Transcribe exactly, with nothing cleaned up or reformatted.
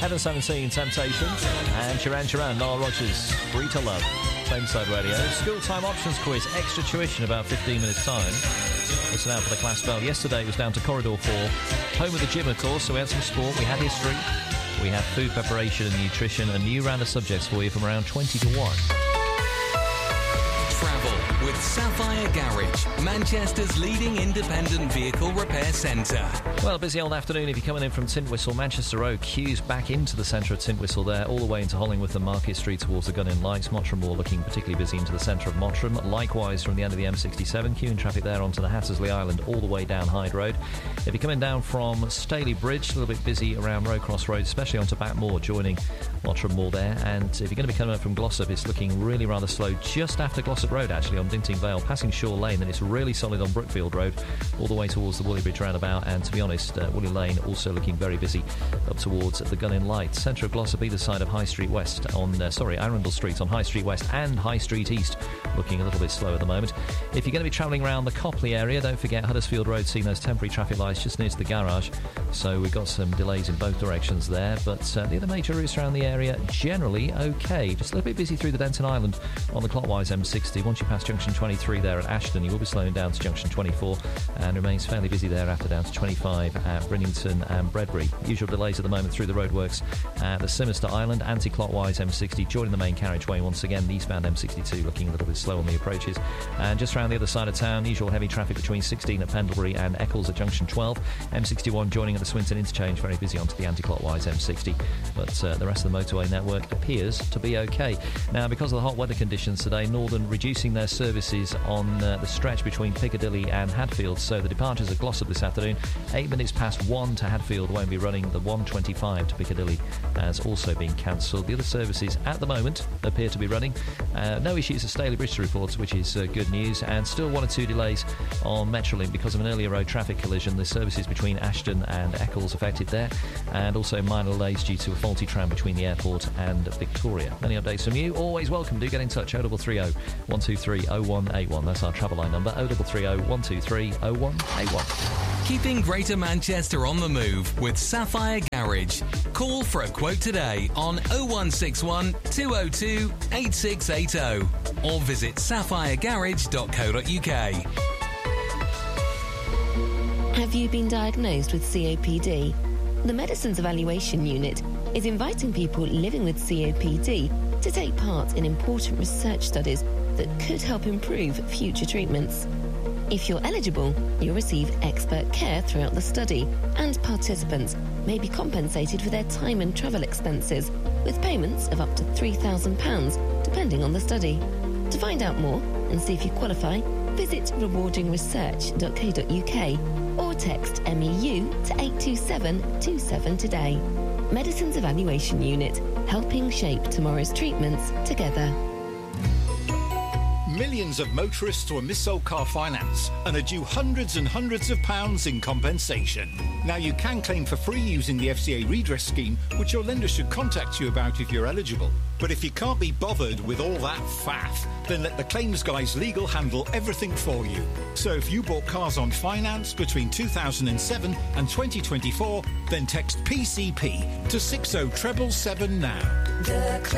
Heaven seventeen, Temptations, and Duran Duran, Nile Rodgers, Free to Love. Tameside Radio. School time options quiz, extra tuition, about fifteen minutes' time. Listen out for the class bell. Yesterday it was down to Corridor four. Home of the gym, of course, so we had some sport, we had history, we had food preparation and nutrition, a new round of subjects for you from around twenty to one. Travel with Sapphire Garage, Manchester's leading independent vehicle repair centre. Well, busy old afternoon if you're coming in from Tintwistle. Manchester Road queues back into the centre of Tintwistle there, all the way into Hollingworth and Market Street towards the Gun-In Lights. Mottram Moor looking particularly busy into the centre of Mottram. Likewise, from the end of the M sixty-seven, queuing traffic there onto the Hattersley Island, all the way down Hyde Road. If you're coming down from Staley Bridge, a little bit busy around Rowcross Road, especially onto Backmoor, joining Mottram Moor there. And if you're going to be coming up from Glossop, it's looking really rather slow just after Glossop Road, actually, on Dinting Vale, passing Shaw Lane. Then it's really solid on Brookfield Road, all the way towards the Woolley Bridge roundabout. And to be honest, uh, Woolley Lane also looking very busy up towards the Gun-In Light. Centre of Glossop, either side of High Street West, on uh, sorry, Arundel Street on High Street West and High Street East, looking a little bit slow at the moment. If you're going to be travelling around the Copley area, don't forget Huddersfield Road, seeing those temporary traffic lights just near to the garage. So we've got some delays in both directions there, but uh, the other major routes around the area generally okay. Just a little bit busy through the Denton Island on the clockwise M sixty. Once you pass junction twenty-three there at Ashton, you will be slowing down to junction twenty-four and remains fairly busy thereafter down to twenty-five at Bridlington and Bredbury. Usual delays at the moment through the roadworks at the Simister Island, anti-clockwise M sixty, joining the main carriageway once again. The eastbound M sixty-two looking a little bit slow on the approaches. And just around the other side of town, usual heavy traffic between sixteen at Pendlebury and Eccles at junction twelve. M sixty-one joining at the Swinton interchange, very busy onto the anti-clockwise M sixty. But uh, the rest of the motorway network appears to be okay. Now, because of the hot weather conditions today, Northern reducing their services on uh, the stretch between Piccadilly and Hadfield. So the departures at Glossop this afternoon, eight minutes past one to Hadfield, won't be running. The one twenty-five to Piccadilly has also been cancelled. The other services at the moment appear to be running. Uh, no issues at Staley Bridge to report, which is uh, good news. And still one or two delays on Metrolink because of an earlier road traffic collision. The services between Ashton and Eccles affected there. And also minor delays due to a faulty tram between the airport and Victoria. Many updates from you. Always welcome. Do get in touch. oh three three oh, one two three, oh one eight one. That's our travel line number. oh three three oh, one two three, oh one eight one. Keeping Greater Manchester on the move with Sapphire Garage. Call for a quote today on oh one six one, two oh two, eight six eight oh or visit sapphire garage dot co dot uk. Have you been diagnosed with C O P D? The Medicines Evaluation Unit is inviting people living with C O P D to take part in important research studies that could help improve future treatments. If you're eligible, you'll receive expert care throughout the study, and participants may be compensated for their time and travel expenses, with payments of up to three thousand pounds, depending on the study. To find out more and see if you qualify, visit rewarding research dot co dot uk or text M E U to eight two seven two seven today. Medicines Evaluation Unit, helping shape tomorrow's treatments together. Millions of motorists were mis-sold car finance and are due hundreds and hundreds of pounds in compensation. Now you can claim for free using the F C A redress scheme, which your lender should contact you about if you're eligible. But if you can't be bothered with all that faff, then let the claims guys legal handle everything for you. So if you bought cars on finance between two thousand seven and twenty twenty-four, then text P C P to six oh seven seven now.